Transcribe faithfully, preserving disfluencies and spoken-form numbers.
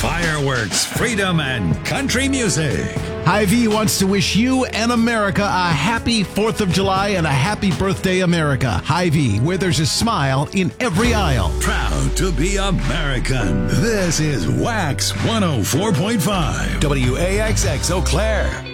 fireworks, freedom, and country music. Hy-Vee wants to wish you and America a happy fourth of July and a happy birthday, America. Hy-Vee, where there's a smile in every aisle. Proud to be American. This is Wax one oh four point five. W A X X Eau Claire.